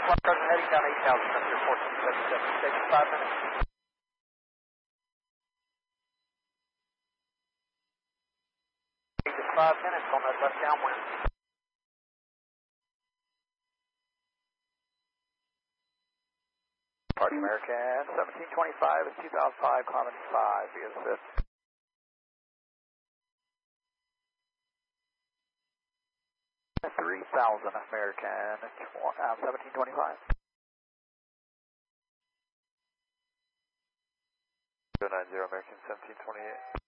heading down 8,000, Center 1477. Stay for 5 minutes. Just 5 minutes on that left downwind. Party American 1725 is 2005, climbing 5 via the 5th. American 1725. 090 American 1728.